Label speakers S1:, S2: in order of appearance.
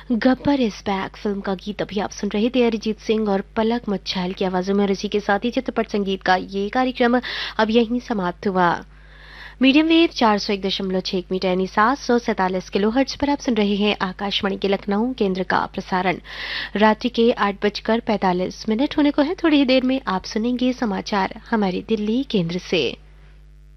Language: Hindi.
S1: गब्बर इज बैक फिल्म का गीत अभी आप सुन रहे थे अरिजीत सिंह और पलक मुच्छाल की आवाजों में, और इसी के साथ ही चित्रपट संगीत का ये कार्यक्रम अब यहीं समाप्त हुआ। मीडियम वेव 401.6 मीटर यानी 747 किलोहर्ट्ज पर आप सुन रहे हैं आकाशवाणी के लखनऊ केंद्र का प्रसारण। रात्रि के 8:45 होने को है। थोड़ी ही देर में आप सुनेंगे समाचार हमारे दिल्ली केंद्र से।